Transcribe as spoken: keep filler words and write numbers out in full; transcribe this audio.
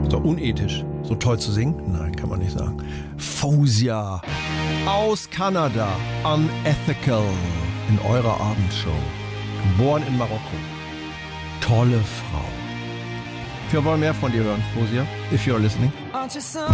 So unethisch. So toll zu singen? Nein, kann man nicht sagen. Fawzia aus Kanada. Unethical in eurer Abendshow. Geboren in Marokko. Tolle Frau. Wir wollen mehr von dir hören, Fawzia. If you're listening.